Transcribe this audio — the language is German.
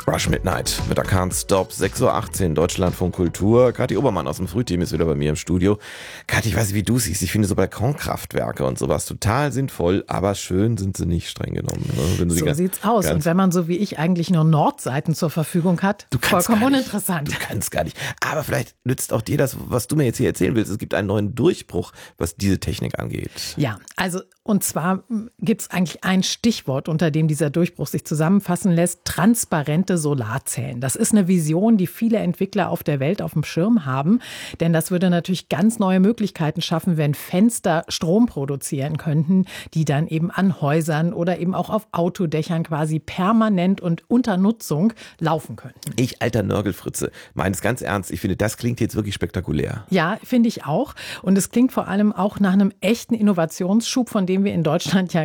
Rush Midnight mit der Can't Stop, 6.18 Uhr, Deutschlandfunk Kultur. Kathi Obermann aus dem Frühteam ist wieder bei mir im Studio. Kathi, ich weiß nicht, wie du siehst. Ich finde so Balkonkraftwerke und sowas total sinnvoll, aber schön sind sie nicht, streng genommen. Ne? Wenn du so sieht's aus. Und wenn man so wie ich eigentlich nur Nordseiten zur Verfügung hat, vollkommen uninteressant. Du kannst gar nicht. Aber vielleicht nützt auch dir das, was du mir jetzt hier erzählen willst. Es gibt einen neuen Durchbruch, was diese Technik angeht. Ja, also und zwar gibt es eigentlich ein Stichwort, unter dem dieser Durchbruch sich zusammenfassen lässt: transparente Solarzellen. Das ist eine Vision, die viele Entwickler auf der Welt auf dem Schirm haben, denn das würde natürlich ganz neue Möglichkeiten schaffen, wenn Fenster Strom produzieren könnten, die dann eben an Häusern oder eben auch auf Autodächern quasi permanent und unter Nutzung laufen könnten. Ich, alter Nörgelfritze, meine es ganz ernst. Ich finde, das klingt jetzt wirklich spektakulär. Ja, finde ich auch. Und es klingt vor allem auch nach einem echten Innovationsschub, von dem wir in Deutschland ja